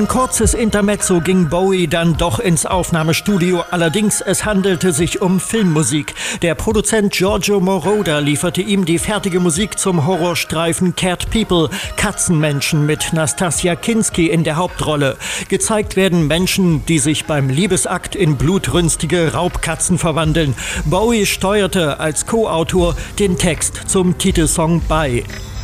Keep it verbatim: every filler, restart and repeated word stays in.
Ein kurzes Intermezzo ging Bowie dann doch ins Aufnahmestudio, allerdings es handelte sich um Filmmusik. Der Produzent Giorgio Moroder lieferte ihm die fertige Musik zum Horrorstreifen Cat People, Katzenmenschen mit Nastassja Kinski in der Hauptrolle. Gezeigt werden Menschen, die sich beim Liebesakt in blutrünstige Raubkatzen verwandeln. Bowie steuerte als Co-Autor den Text zum Titelsong bei.